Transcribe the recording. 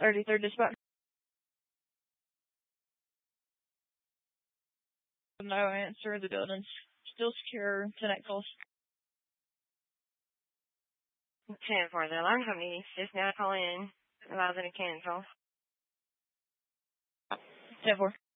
33rd dispatch. No answer. The building's still secure. 10-8 calls. 10-4, the alarm company is now calling. Allows them to cancel. 10-4.